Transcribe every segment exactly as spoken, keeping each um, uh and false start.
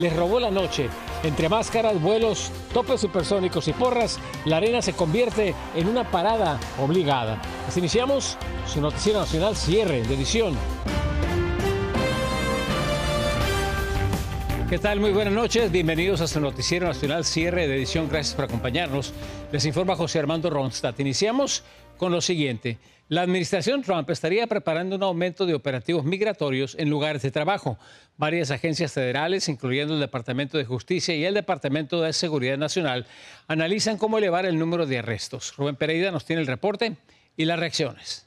Les robó la noche. Entre máscaras, vuelos, topes supersónicos y porras, la arena se convierte en una parada obligada. Así iniciamos su noticiero nacional cierre de edición. ¿Qué tal? Muy buenas noches. Bienvenidos a su noticiero nacional cierre de edición. Gracias por acompañarnos. Les informa José Armando Ronstadt. Iniciamos con lo siguiente. La administración Trump estaría preparando un aumento de operativos migratorios en lugares de trabajo. Varias agencias federales, incluyendo el Departamento de Justicia y el Departamento de Seguridad Nacional, analizan cómo elevar el número de arrestos. Rubén Pereira nos tiene el reporte y las reacciones.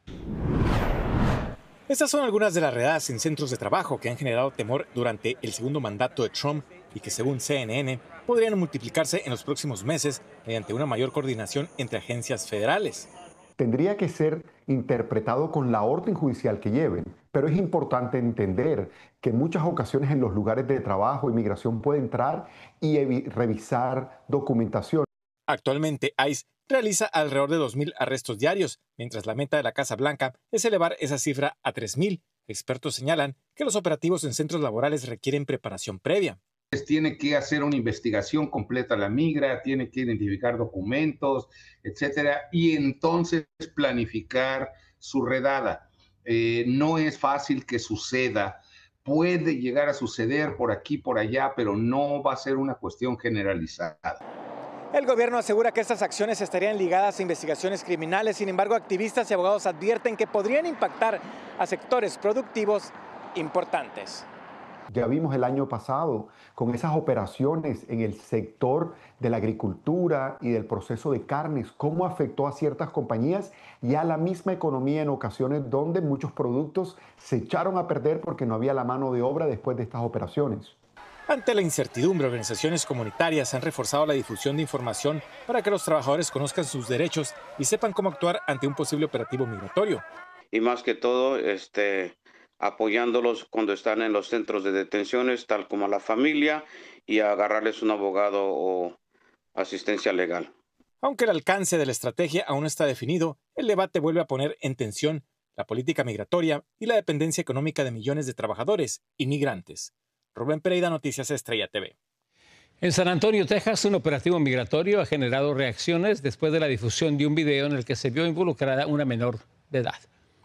Estas son algunas de las redadas en centros de trabajo que han generado temor durante el segundo mandato de Trump y que, según C N N, podrían multiplicarse en los próximos meses mediante una mayor coordinación entre agencias federales. Tendría que ser interpretado con la orden judicial que lleven, pero es importante entender que en muchas ocasiones en los lugares de trabajo, inmigración puede entrar y revisar documentación. Actualmente, ICE realiza alrededor de dos mil arrestos diarios, mientras la meta de la Casa Blanca es elevar esa cifra a tres mil. Expertos señalan que los operativos en centros laborales requieren preparación previa. Tiene que hacer una investigación completa la migra, tiene que identificar documentos, etcétera, y entonces planificar su redada. Eh, no es fácil que suceda, puede llegar a suceder por aquí, por allá, pero no va a ser una cuestión generalizada. El gobierno asegura que estas acciones estarían ligadas a investigaciones criminales. Sin embargo, activistas y abogados advierten que podrían impactar a sectores productivos importantes. Ya vimos el año pasado con esas operaciones en el sector de la agricultura y del proceso de carnes, cómo afectó a ciertas compañías y a la misma economía en ocasiones donde muchos productos se echaron a perder porque no había la mano de obra después de estas operaciones. Ante la incertidumbre, organizaciones comunitarias han reforzado la difusión de información para que los trabajadores conozcan sus derechos y sepan cómo actuar ante un posible operativo migratorio. Y más que todo, este... apoyándolos cuando están en los centros de detenciones, tal como a la familia, y a agarrarles un abogado o asistencia legal. Aunque el alcance de la estrategia aún no está definido, el debate vuelve a poner en tensión la política migratoria y la dependencia económica de millones de trabajadores inmigrantes. Rubén Pereira, Noticias Estrella T V. En San Antonio, Texas, un operativo migratorio ha generado reacciones después de la difusión de un video en el que se vio involucrada una menor de edad.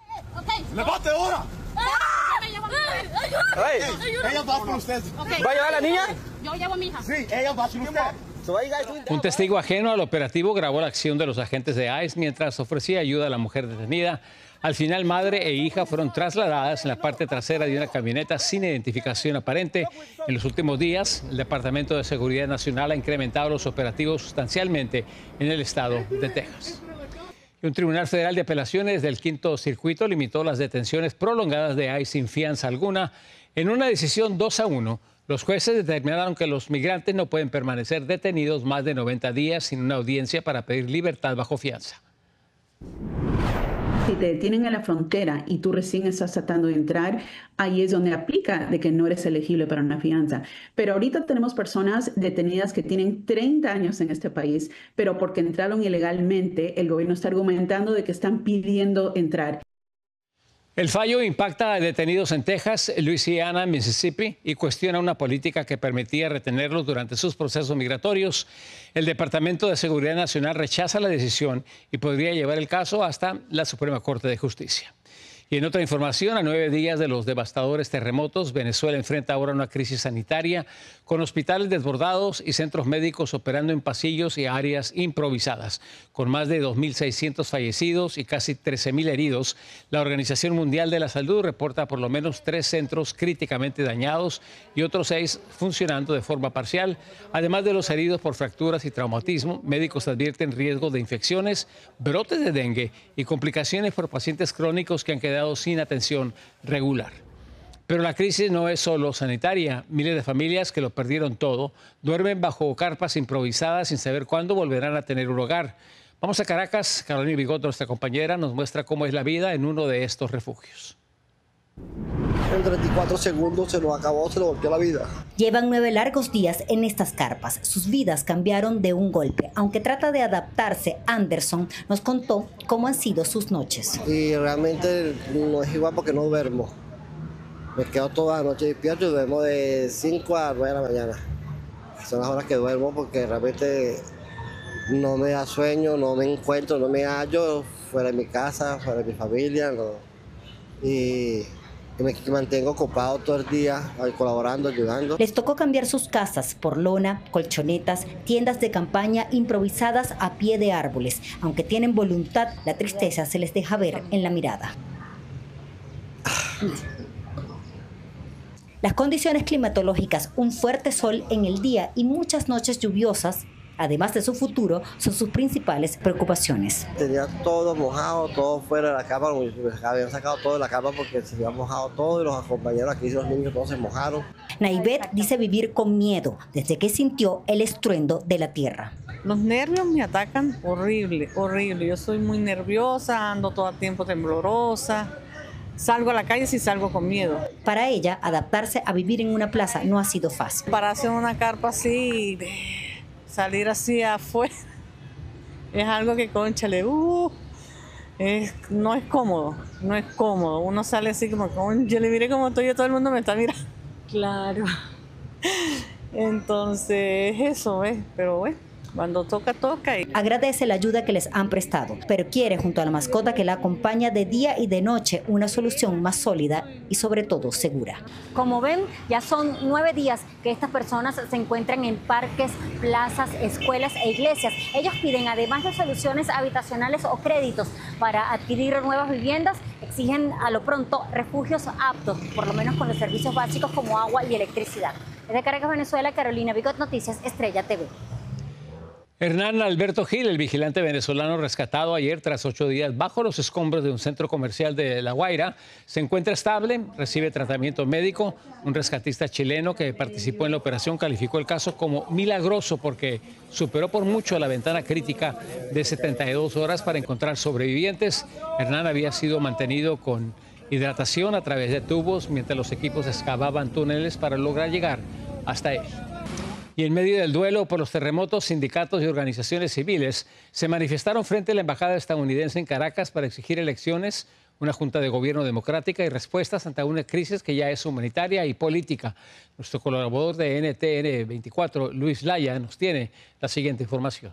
¡Levante ahora! Hey, ella va con usted. Okay. ¿Va a llevar a la niña? Yo llevo a mi hija. Sí, ella va con usted. Un testigo ajeno al operativo grabó la acción de los agentes de ICE mientras ofrecía ayuda a la mujer detenida. Al final, madre e hija fueron trasladadas en la parte trasera de una camioneta sin identificación aparente. En los últimos días, el Departamento de Seguridad Nacional ha incrementado los operativos sustancialmente en el estado de Texas. Un tribunal federal de apelaciones del Quinto Circuito limitó las detenciones prolongadas de ICE sin fianza alguna. En una decisión dos a uno, los jueces determinaron que los migrantes no pueden permanecer detenidos más de noventa días sin una audiencia para pedir libertad bajo fianza. Si te detienen en la frontera y tú recién estás tratando de entrar, ahí es donde aplica de que no eres elegible para una fianza. Pero ahorita tenemos personas detenidas que tienen treinta años en este país, pero porque entraron ilegalmente, el gobierno está argumentando de que están pidiendo entrar. El fallo impacta a detenidos en Texas, Luisiana, Mississippi y cuestiona una política que permitía retenerlos durante sus procesos migratorios. El Departamento de Seguridad Nacional rechaza la decisión y podría llevar el caso hasta la Suprema Corte de Justicia. Y en otra información, a nueve días de los devastadores terremotos, Venezuela enfrenta ahora una crisis sanitaria con hospitales desbordados y centros médicos operando en pasillos y áreas improvisadas. Con más de dos mil seiscientos fallecidos y casi trece mil heridos, la Organización Mundial de la Salud reporta por lo menos tres centros críticamente dañados y otros seis funcionando de forma parcial. Además de los heridos por fracturas y traumatismo, médicos advierten riesgo de infecciones, brotes de dengue y complicaciones por pacientes crónicos que han quedado sin atención regular. Pero la crisis no es solo sanitaria. Miles de familias que lo perdieron todo duermen bajo carpas improvisadas sin saber cuándo volverán a tener un hogar. Vamos a Caracas. Carolina Bigot, nuestra compañera, nos muestra cómo es la vida en uno de estos refugios. En treinta y cuatro segundos se nos acabó, se nos volteó la vida. Llevan nueve largos días en estas carpas. Sus vidas cambiaron de un golpe. Aunque trata de adaptarse, Anderson nos contó cómo han sido sus noches. Y realmente no es igual porque no duermo. Me quedo toda la noche despierto y duermo de cinco a nueve de la mañana. Son las horas que duermo porque realmente no me da sueño, no me encuentro, no me hallo fuera de mi casa, fuera de mi familia. No. Y me mantengo ocupado todo el día, colaborando, ayudando. Les tocó cambiar sus casas por lona, colchonetas, tiendas de campaña improvisadas a pie de árboles. Aunque tienen voluntad, la tristeza se les deja ver en la mirada. Las condiciones climatológicas, un fuerte sol en el día y muchas noches lluviosas, además de su futuro, son sus principales preocupaciones. Tenía todo mojado, todo fuera de la cama, habían sacado todo de la cama porque se había mojado todo y los compañeros aquí, los niños, todos se mojaron. Naivet dice vivir con miedo desde que sintió el estruendo de la tierra. Los nervios me atacan horrible, horrible. Yo soy muy nerviosa, ando todo el tiempo temblorosa. Salgo a la calle si salgo con miedo. Para ella, adaptarse a vivir en una plaza no ha sido fácil. Para hacer una carpa así, salir así afuera, es algo que, cónchale, uh, es, no es cómodo, no es cómodo. Uno sale así como, yo le miré como estoy yo, todo el mundo me está mirando. Claro. Entonces, eso, ¿ves? Pero bueno. Cuando toca, toca. Y... Agradece la ayuda que les han prestado, pero quiere, junto a la mascota que la acompaña de día y de noche, una solución más sólida y sobre todo segura. Como ven, ya son nueve días que estas personas se encuentran en parques, plazas, escuelas e iglesias. Ellos piden, además de soluciones habitacionales o créditos para adquirir nuevas viviendas, exigen a lo pronto refugios aptos, por lo menos con los servicios básicos como agua y electricidad. Desde Caracas, Venezuela, Carolina Bigot, Noticias Estrella T V. Hernán Alberto Gil, el vigilante venezolano rescatado ayer tras ocho días bajo los escombros de un centro comercial de La Guaira, se encuentra estable, recibe tratamiento médico. Un rescatista chileno que participó en la operación calificó el caso como milagroso porque superó por mucho la ventana crítica de setenta y dos horas para encontrar sobrevivientes. Hernán había sido mantenido con hidratación a través de tubos mientras los equipos excavaban túneles para lograr llegar hasta él. Y en medio del duelo por los terremotos, sindicatos y organizaciones civiles se manifestaron frente a la embajada estadounidense en Caracas para exigir elecciones, una junta de gobierno democrática y respuestas ante una crisis que ya es humanitaria y política. Nuestro colaborador de N T N veinticuatro, Luis Laya, nos tiene la siguiente información.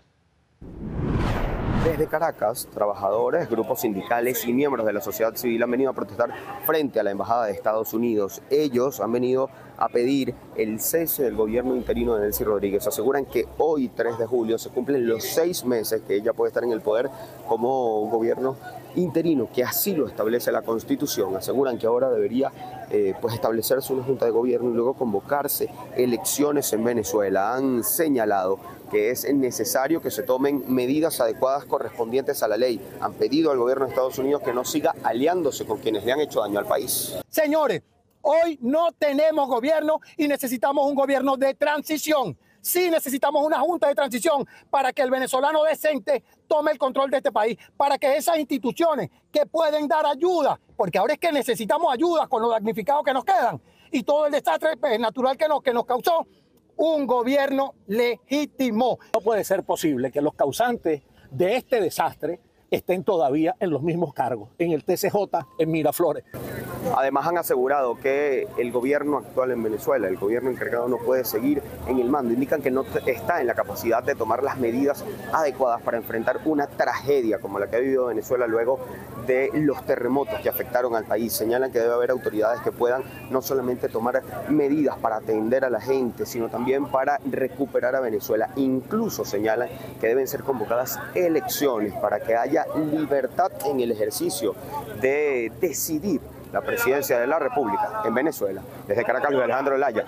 Desde Caracas, trabajadores, grupos sindicales y miembros de la sociedad civil han venido a protestar frente a la Embajada de Estados Unidos. Ellos han venido a pedir el cese del gobierno interino de Delcy Rodríguez. Aseguran que hoy, tres de julio, se cumplen los seis meses que ella puede estar en el poder como gobierno interino, que así lo establece la Constitución. Aseguran que ahora debería eh, pues establecerse una junta de gobierno y luego convocarse elecciones en Venezuela. Han señalado que es necesario que se tomen medidas adecuadas correspondientes a la ley. Han pedido al gobierno de Estados Unidos que no siga aliándose con quienes le han hecho daño al país. Señores, hoy no tenemos gobierno y necesitamos un gobierno de transición. Sí necesitamos una junta de transición para que el venezolano decente tome el control de este país, para que esas instituciones que pueden dar ayuda, porque ahora es que necesitamos ayuda con los damnificados que nos quedan y todo el desastre pues, natural que nos, que nos causó, un gobierno legítimo. No puede ser posible que los causantes de este desastre estén todavía en los mismos cargos, en el T C J, en Miraflores. Además han asegurado que el gobierno actual en Venezuela, el gobierno encargado, no puede seguir en el mando. Indican que no está en la capacidad de tomar las medidas adecuadas para enfrentar una tragedia como la que ha vivido Venezuela luego de los terremotos que afectaron al país. Señalan que debe haber autoridades que puedan no solamente tomar medidas para atender a la gente, sino también para recuperar a Venezuela. Incluso señalan que deben ser convocadas elecciones para que haya libertad en el ejercicio de decidir la presidencia de la República en Venezuela. Desde Caracas, Luis Alejandro Laya.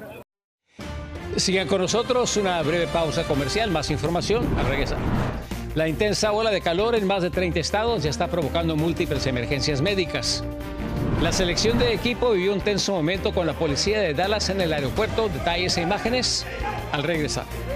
Sigan con nosotros, una breve pausa comercial, más información al regresar. La intensa ola de calor en más de treinta estados ya está provocando múltiples emergencias médicas. La selección de equipo vivió un tenso momento con la policía de Dallas en el aeropuerto. Detalles e imágenes al regresar.